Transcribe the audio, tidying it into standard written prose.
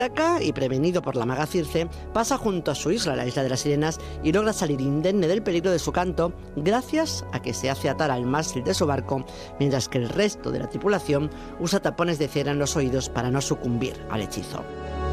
Acá, y prevenido por la maga Circe, pasa junto a su isla, la isla de las sirenas, y logra salir indemne del peligro de su canto gracias a que se hace atar al mástil de su barco, mientras que el resto de la tripulación usa tapones de cera en los oídos para no sucumbir al hechizo.